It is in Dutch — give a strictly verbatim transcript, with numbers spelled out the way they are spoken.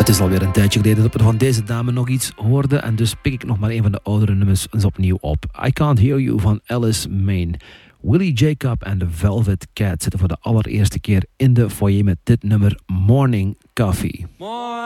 Het is alweer een tijdje geleden dat we van deze dame nog iets hoorden. En dus pik ik nog maar een van de oudere nummers eens opnieuw op. I Can't Hear You van Alice Main. Willie Jacob en de Velvet Cat zitten voor de allereerste keer in de foyer met dit nummer Morning Coffee.